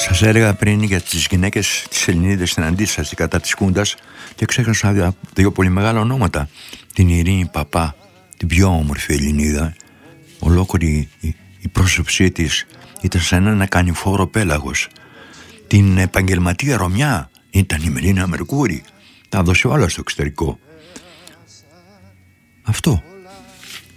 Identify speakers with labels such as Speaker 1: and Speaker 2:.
Speaker 1: Σας έλεγα πριν για τις γυναίκες της Ελληνίδας στην αντίσταση κατά της Χούντας και ξέχασα δύο πολύ μεγάλα ονόματα. Την Ειρήνη Παπά, την πιο όμορφη Ελληνίδα. Ολόκληρη η πρόσωψή της ήταν σαν ένα κανηφόρο πέλαγος. Την επαγγελματία Ρωμιά ήταν η Μελίνα Μερκούρη. Τα έδωσε όλα στο εξωτερικό. Αυτό.